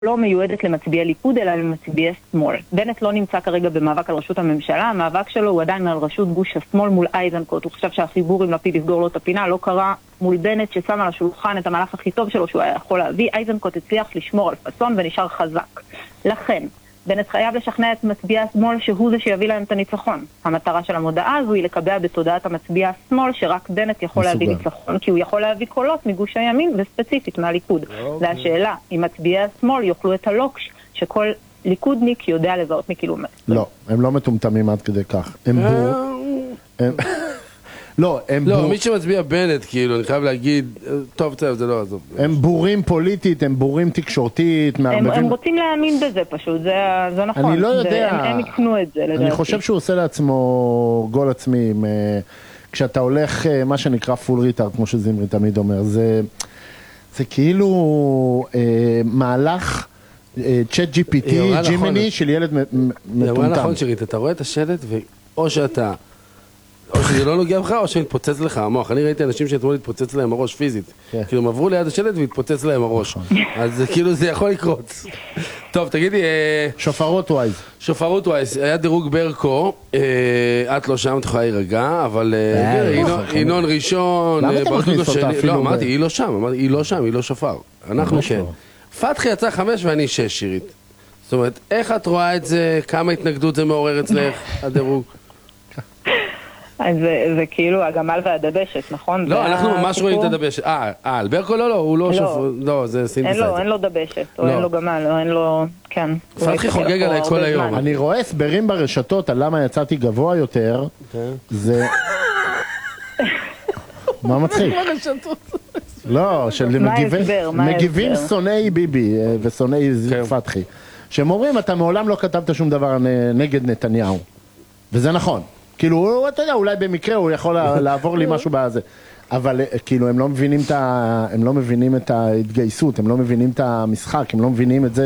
לא מיועדת למצביעי ליכוד אלא למצביעי שמאל. בנט לא נמצא כרגע במאבק על ראשות הממשלה, המאבק שלו הוא עדיין על ראשות גוש השמאל מול אייזנקוט. הוא חושב שהחיבור עם לפיד יסגור לו את הפינה, לא קרה מול בנט ששם על השולחן את המהלך הכי טוב שלו שהוא היה יכול להביא. אייזנקוט הצליח לשמור על פאסון ונשאר חזק. לכן, בנט חייב לשכנע את מצביעי השמאל שהוא זה שיביא להם את הניצחון. המטרה של המודעה הזו היא לקבע בתודעת המצביע השמאל שרק בנט יכול להביא ניצחון, כי הוא יכול להביא קולות מגוש הימין וספציפית מהליכוד. והשאלה, אם מצביעי השמאל יאכלו את הלוקש שכל ליכודניק יודע לזהות מקילומטר. לא, הם לא מטומטמים עד כדי כך. לא, מי שמצביע בנט, כאילו, אני חייב להגיד, טוב, זה לא עזוב. הם בורים פוליטית, הם בורים תקשורתית. הם רוצים להאמין בזה פשוט, זה נכון. אני לא יודע. הם יקנו את זה, לדעתי. אני חושב שהוא עושה לעצמו גול עצמי. כשאתה הולך, מה שנקרא פול ריטארד, כמו שזמרי תמיד אומר, זה כאילו מהלך צ'אט GPT, ג'ימיני של ילד מטומטם. נכון, שירית, אתה רואה את השלט, או שאתה... או שזה לא נוגע בך, או שמתפוצץ לך המוח. אני ראיתי אנשים שאתמול התפוצץ להם הראש פיזית. כאילו, הם עברו ליד השלט והתפוצץ להם הראש. אז כאילו, זה יכול לקרות. טוב, תגידי... שופרות ווייז. שופרות ווייז. היה דירוג ברקו. את לא שם, את יכולה להירגע, אבל... ינון ראשון... למה אתה מכניס אותה אפילו? לא, אמרתי, היא לא שם. היא לא שם, היא לא שופר. אנחנו כן. פתחי יצא 5 ואני 6, שירית. זאת אומרת, איך את רואה את זה? כמה התנגדות זה מעורר אצלך, הדירוג? אז זה כאילו הגמל והדבשת, נכון? לא, אנחנו ממש רואים את הדבשת. על ברקו לא, הוא לא שופר, לא, זה סינתסייזר. אין לו דבשת, או אין לו גמל, או אין לו, כן. פתחי חוגג עליי כל היום. אני רואה הסברים ברשתות על למה יצאתי גבוה יותר, זה... מה מצחיק? לא, מגיבים שונאי ביבי ושונאי פתחי. שהם אומרים, אתה מעולם לא כתבת שום דבר נגד נתניהו. וזה נכון. כאילו, אתה יודע, אולי במקרה הוא יכול לעבור לי משהו בזה. אבל כאילו, הם לא מבינים את ההתגייסות, הם לא מבינים את המשחק, הם לא מבינים את זה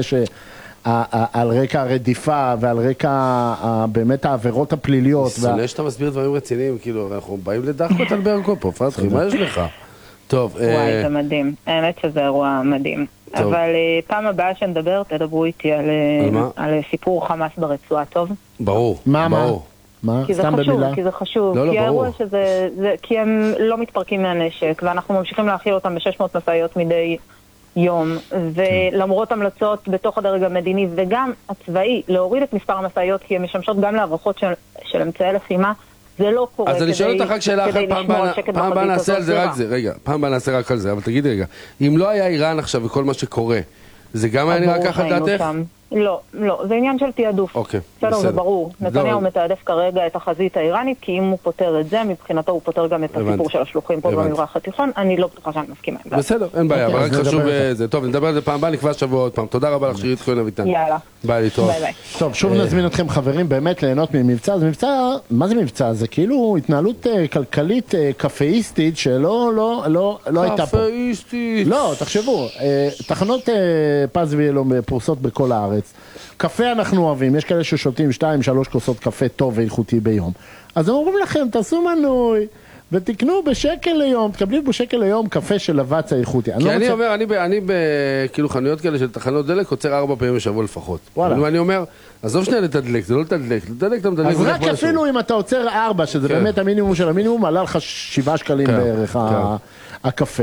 שעל רקע הרדיפה ועל רקע באמת העבירות הפליליות. שונא שאתה מסביר דברים רציניים, כאילו, אנחנו באים לדחקות על ברקו פה, פתחי, מה יש לך? טוב. וואי, זה מדהים. האמת שזה אירוע מדהים. אבל פעם הבאה שנדבר, תדברו איתי על סיפור חמאס ברצועה, טוב? ברור, ברור. כי זה חשוב, כי זה חשוב, כי האירוע שזה, כי הם לא מתפרקים מהנשק, ואנחנו ממשיכים להכיל אותם ב-600 מסעיות מדי יום, ולמרות המלצות בתוך הדרג המדיני וגם הצבאי, להוריד את מספר המסעיות, כי הן משמשות גם להברחות של אמצעי לחימה, זה לא קורה. אז אני שואל אותך רק שאלה אחת, פעם הבאה נעשה על זה רק זה, רגע, פעם הבאה נעשה רק על זה, אבל תגידי רגע, אם לא היה איראן עכשיו וכל מה שקורה, זה גם היה נראה ככה דעתך? לא, זה עניין של תיעדוף. אוקיי, בסדר, זה ברור. נתניהו מתעדף כרגע את החזית האיראנית, כי אם הוא פותר את זה, מבחינתו הוא פותר גם את הסיפור של השלוחים פה במזרח התיכון. אני לא בטוחה שאני מסכימה עם זה. בסדר, אין בעיה, אבל רק חשוב זה. טוב, נדבר על זה פעם הבאה, נקבע שבוע עוד פעם. תודה רבה לך, שירית כהן אביטן. יאללה. ביי, להתראות. טוב, שוב נזמין אתכם חברים באמת ליהנות ממבצע. זה מבצע, מה זה מבצע? זה כאילו התנהלות כלכלית קפאיסטית שלא הייתה פה. קפאיסטית. לא, תחשבו, תחנות פז וילו פרוסות בכל הארץ. קפה אנחנו אוהבים, יש כאלה ששותים 2-3 כוסות קפה טוב ואיכותי ביום. אז הם אומרים לכם, תעשו מנוי ותקנו בשקל ליום, תקבלי בשקל ליום קפה של לבץ האיכותי. כי אני אומר, אני כאילו חנויות כאלה של תחנות דלק עוצר 4 פעמים בשבוע לפחות. ואני אומר, עזוב שנייה לתדלק, זה לא לתדלק, לתדלק אתה מתדלק. אז רק אפילו אם אתה עוצר 4, שזה באמת המינימום של המינימום, עלה לך 7 שקלים בערך הקפה.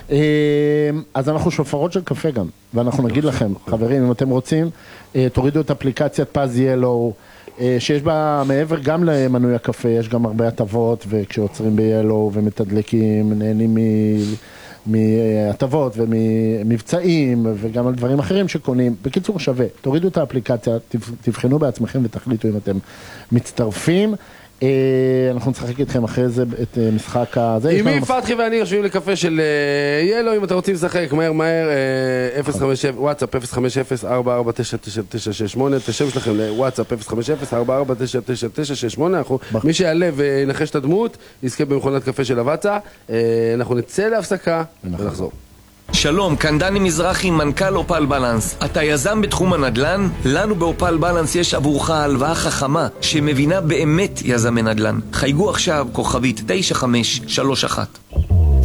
אז אנחנו שופרות של קפה גם, ואנחנו נגיד לכם, חברים, אם אתם רוצים, תורידו את אפליקציית פז ילו, שיש בה מעבר גם למנוי הקפה, יש גם הרבה הטבות, וכשעוצרים ב-Yellow ומתדלקים, נהנים מהטבות וממבצעים, וגם על דברים אחרים שקונים. בקיצור שווה, תורידו את האפליקציה, תבחנו בעצמכם ותחליטו אם אתם מצטרפים. אנחנו נשחק איתכם אחרי זה את משחק הזה. עם מי פתחי ואני יושבים לקפה של ילו, אם אתה רוצים לשחק מהר, וואטסאפ 050-449-9968, את השם שלכם לוואטסאפ 050-449-9968, מי שיעלה ונחש את הדמות יזכה במכונת קפה של הוואטסאפ. אנחנו נצא להפסקה ונחזור. שלום, כאן דני מזרחי, מנכ"ל אופל בלנס. אתה יזם בתחום הנדל"ן? לנו באופל בלנס יש עבורך הלוואה חכמה שמבינה באמת יזמי נדל"ן. חייגו עכשיו כוכבית 9531.